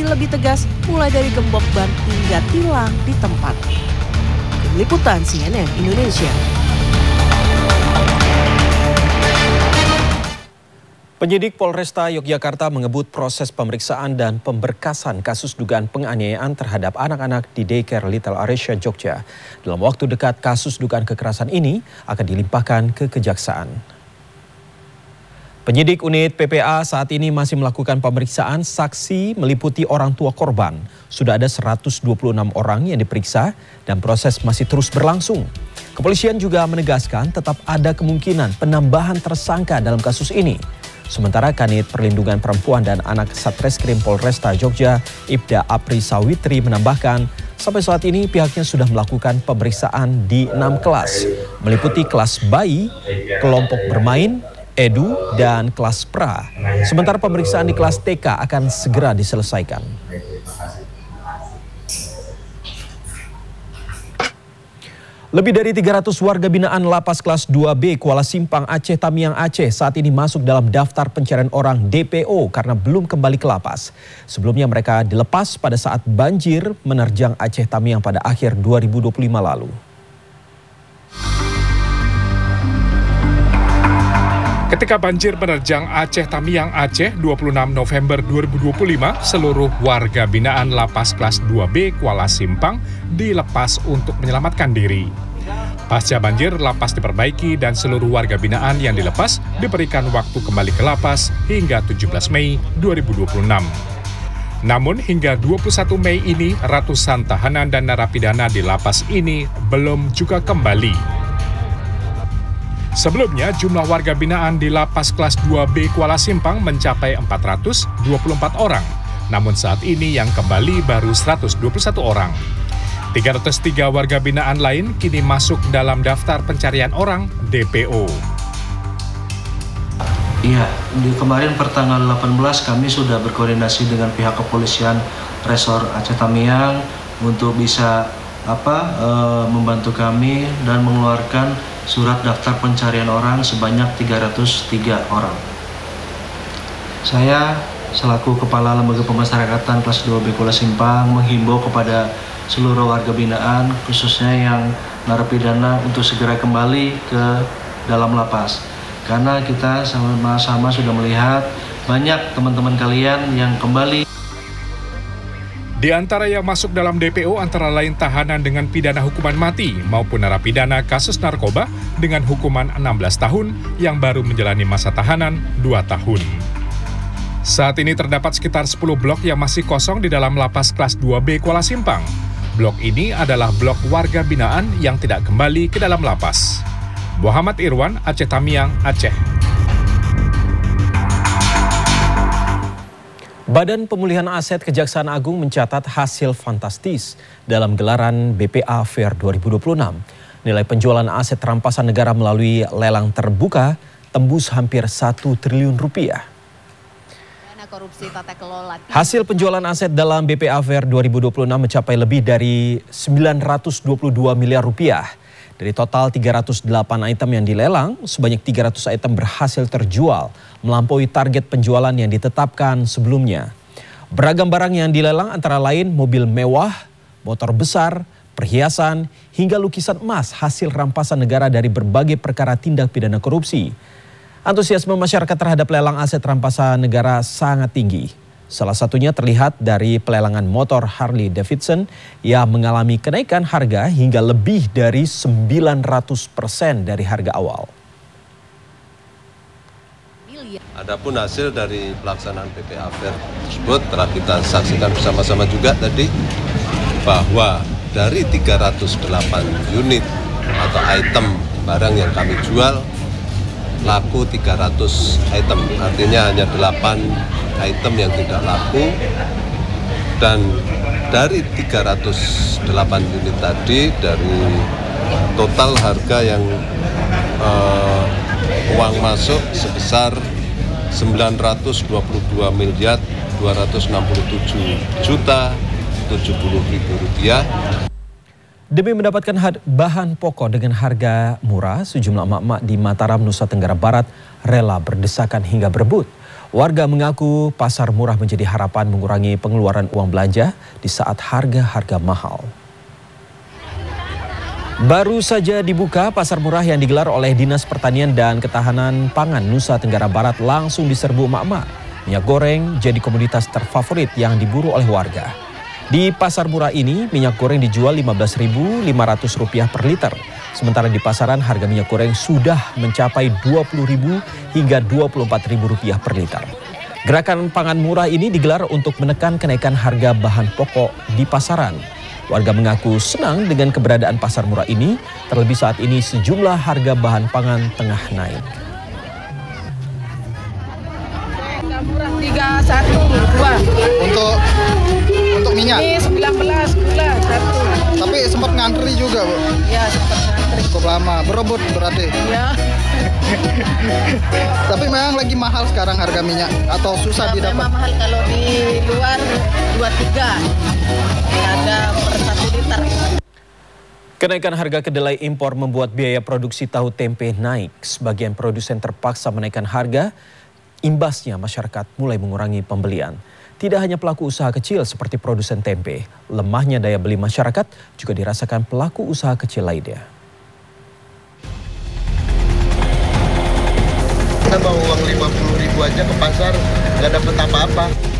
lebih tegas mulai dari gembok ban hingga tilang di tempat. Tim Liputan CNN Indonesia. Penyidik Polresta Yogyakarta mengebut proses pemeriksaan dan pemberkasan kasus dugaan penganiayaan terhadap anak-anak di daycare Little Aresya, Jogja. Dalam waktu dekat, kasus dugaan kekerasan ini akan dilimpahkan ke kejaksaan. Penyidik unit PPA saat ini masih melakukan pemeriksaan saksi meliputi orang tua korban. Sudah ada 126 orang yang diperiksa dan proses masih terus berlangsung. Kepolisian juga menegaskan tetap ada kemungkinan penambahan tersangka dalam kasus ini. Sementara Kanit Perlindungan Perempuan dan Anak Satreskrim Polresta Jogja, Ibda Apri Sawitri menambahkan, sampai saat ini pihaknya sudah melakukan pemeriksaan di 6 kelas, meliputi kelas bayi, kelompok bermain, edu, dan kelas pra. Sementara pemeriksaan di kelas TK akan segera diselesaikan. Lebih dari 300 warga binaan Lapas Kelas 2B Kuala Simpang Aceh Tamiang Aceh saat ini masuk dalam daftar pencarian orang DPO karena belum kembali ke lapas. Sebelumnya mereka dilepas pada saat banjir menerjang Aceh Tamiang pada akhir 2025 lalu. Ketika banjir menerjang Aceh Tamiang Aceh 26 November 2025, seluruh warga binaan Lapas Kelas 2B Kuala Simpang dilepas untuk menyelamatkan diri. Pasca banjir, lapas diperbaiki dan seluruh warga binaan yang dilepas diberikan waktu kembali ke lapas hingga 17 Mei 2026. Namun hingga 21 Mei ini, ratusan tahanan dan narapidana di lapas ini belum juga kembali. Sebelumnya, jumlah warga binaan di Lapas Kelas 2B Kuala Simpang mencapai 424 orang. Namun saat ini yang kembali baru 121 orang. 303 warga binaan lain kini masuk dalam daftar pencarian orang DPO. Iya, kemarin pertanggal 18 kami sudah berkoordinasi dengan pihak kepolisian Resor Aceh Tamiang untuk bisa membantu kami dan mengeluarkan surat daftar pencarian orang sebanyak 303 orang. Saya selaku Kepala Lembaga Pemasyarakatan Kelas 2B Kuala Simpang menghimbau kepada seluruh warga binaan, khususnya yang narapidana, untuk segera kembali ke dalam lapas. Karena kita sama-sama sudah melihat banyak teman-teman kalian yang kembali. Di antara yang masuk dalam DPO antara lain tahanan dengan pidana hukuman mati maupun narapidana kasus narkoba dengan hukuman 16 tahun yang baru menjalani masa tahanan 2 tahun. Saat ini terdapat sekitar 10 blok yang masih kosong di dalam Lapas Kelas 2B Kuala Simpang. Blok ini adalah blok warga binaan yang tidak kembali ke dalam lapas. Muhammad Irwan, Aceh Tamiang, Aceh. Badan Pemulihan Aset Kejaksaan Agung mencatat hasil fantastis dalam gelaran BPA Fair 2026. Nilai penjualan aset rampasan negara melalui lelang terbuka tembus hampir 1 triliun rupiah. Hasil penjualan aset dalam BPA Fair 2026 mencapai lebih dari 922 miliar rupiah. Dari total 308 item yang dilelang, sebanyak 300 item berhasil terjual, melampaui target penjualan yang ditetapkan sebelumnya. Beragam barang yang dilelang antara lain mobil mewah, motor besar, perhiasan, hingga lukisan emas hasil rampasan negara dari berbagai perkara tindak pidana korupsi. Antusiasme masyarakat terhadap lelang aset rampasan negara sangat tinggi. Salah satunya terlihat dari pelelangan motor Harley Davidson yang mengalami kenaikan harga hingga lebih dari 900% dari harga awal. Adapun hasil dari pelaksanaan BPA Fair tersebut telah kita saksikan bersama-sama juga tadi, bahwa dari 308 unit atau item barang yang kami jual, laku 300 item, artinya hanya 8 item yang tidak laku. Dan dari 308 unit tadi, dari total harga yang uang masuk sebesar 922 miliar 267 juta 70.000 rupiah. Demi mendapatkan bahan pokok dengan harga murah, sejumlah emak-emak di Mataram, Nusa Tenggara Barat rela berdesakan hingga berebut. Warga mengaku pasar murah menjadi harapan mengurangi pengeluaran uang belanja di saat harga-harga mahal. Baru saja dibuka, pasar murah yang digelar oleh Dinas Pertanian dan Ketahanan Pangan Nusa Tenggara Barat langsung diserbu emak-emak. Minyak goreng jadi komoditas terfavorit yang diburu oleh warga. Di pasar murah ini, minyak goreng dijual Rp15.500 per liter. Sementara di pasaran harga minyak goreng sudah mencapai Rp20.000 hingga Rp24.000 per liter. Gerakan pangan murah ini digelar untuk menekan kenaikan harga bahan pokok di pasaran. Warga mengaku senang dengan keberadaan pasar murah ini, terlebih saat ini sejumlah harga bahan pangan tengah naik. Murah 31 Untuk minyak. Ini 19 gula 1. Tapi sempat ngantri juga, Bu. Ya, sempat ngantri. Cukup lama, berebut berarti. Ya. Tapi memang lagi mahal sekarang harga minyak atau susah didapat? Memang mahal kalau di luar 23. Ada per 1 liter. Kenaikan harga kedelai impor membuat biaya produksi tahu tempe naik. Sebagian produsen terpaksa menaikkan harga. Imbasnya masyarakat mulai mengurangi pembelian. Tidak hanya pelaku usaha kecil seperti produsen tempe, lemahnya daya beli masyarakat juga dirasakan pelaku usaha kecil lainnya. Kita bawa uang 50.000 aja ke pasar, nggak dapat apa-apa.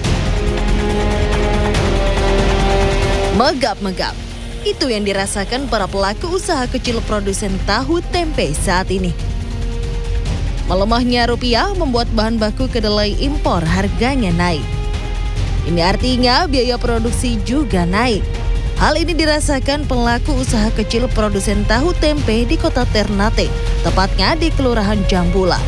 Megap-megap. Itu yang dirasakan para pelaku usaha kecil produsen tahu tempe saat ini. Melemahnya rupiah membuat bahan baku kedelai impor harganya naik. Ini artinya biaya produksi juga naik. Hal ini dirasakan pelaku usaha kecil produsen tahu tempe di kota Ternate, tepatnya di Kelurahan Jambula.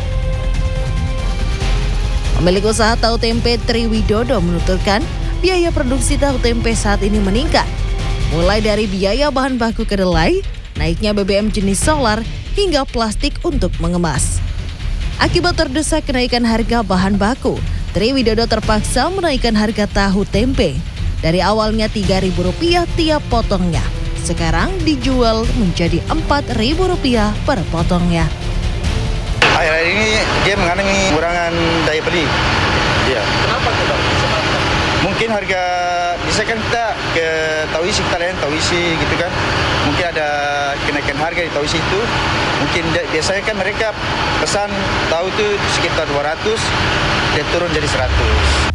Pemilik usaha tahu tempe Tri Widodo menuturkan biaya produksi tahu tempe saat ini meningkat. Mulai dari biaya bahan baku kedelai, naiknya BBM jenis solar, hingga plastik untuk mengemas. Akibat terdesak kenaikan harga bahan baku, Tri Widodo terpaksa menaikkan harga tahu tempe. Dari awalnya Rp3.000 tiap potongnya, sekarang dijual menjadi Rp4.000 per potongnya. Akhir-akhir ini dia mengalami pengurangan daya beli. Iya. Kenapa tuh, Bang? Mungkin harga, misalkan kita ke Tauisi, kita lihat Tauisi gitu kan. Mungkin ada kenaikan harga di Tauisi itu. Mungkin biasanya kan mereka pesan tahu itu sekitar 200, dia turun jadi 100.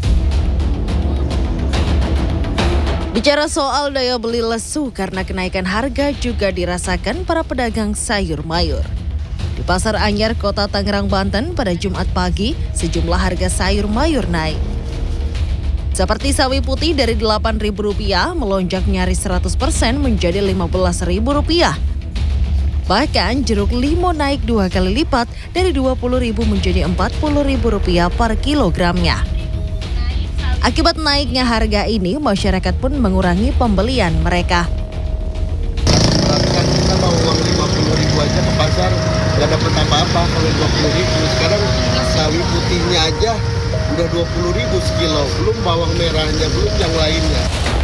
Bicara soal daya beli lesu karena kenaikan harga juga dirasakan para pedagang sayur mayur. Di Pasar Anyar, Kota Tangerang, Banten pada Jumat pagi, sejumlah harga sayur mayur naik. Seperti sawi putih dari Rp8.000 melonjak nyaris 100% menjadi Rp15.000. Bahkan jeruk limau naik 2 kali lipat dari Rp20.000 menjadi Rp40.000 per kilogramnya. Akibat naiknya harga ini, masyarakat pun mengurangi pembelian mereka. Kita bawa uang 50.000 aja ke pasar, nggak dapat apa-apa kalau 20.000. Sekarang sawi putihnya aja udah 20.000 sekilo, belum bawang merahnya, belum yang lainnya.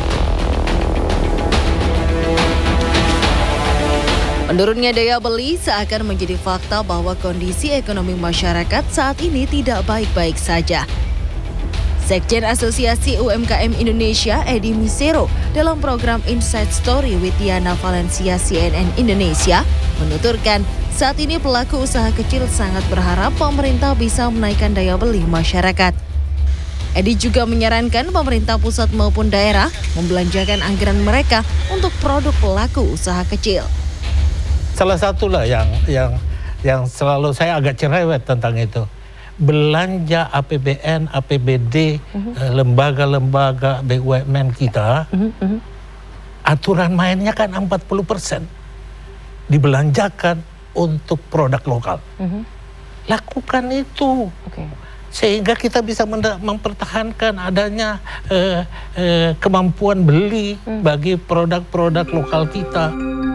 Menurunnya daya beli seakan menjadi fakta bahwa kondisi ekonomi masyarakat saat ini tidak baik-baik saja. Sekjen Asosiasi UMKM Indonesia, Edi Misero, dalam program Inside Story with Diana Valencia CNN Indonesia, menuturkan saat ini pelaku usaha kecil sangat berharap pemerintah bisa menaikkan daya beli masyarakat. Edi juga menyarankan pemerintah pusat maupun daerah membelanjakan anggaran mereka untuk produk pelaku usaha kecil. Salah satulah yang selalu saya agak cerewet tentang itu. Belanja APBN, APBD, lembaga-lembaga BUMN kita, aturan mainnya kan 40% dibelanjakan untuk produk lokal. Lakukan itu, sehingga kita bisa mempertahankan adanya kemampuan beli bagi produk-produk lokal kita.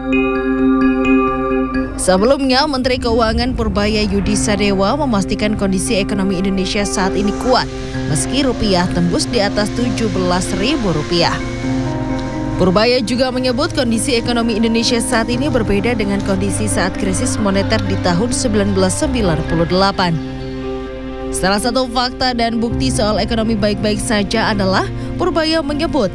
Sebelumnya, Menteri Keuangan Purbaya Yudi Sadewa memastikan kondisi ekonomi Indonesia saat ini kuat, meski rupiah tembus di atas Rp17.000. Purbaya juga menyebut kondisi ekonomi Indonesia saat ini berbeda dengan kondisi saat krisis moneter di tahun 1998. Salah satu fakta dan bukti soal ekonomi baik-baik saja adalah Purbaya menyebut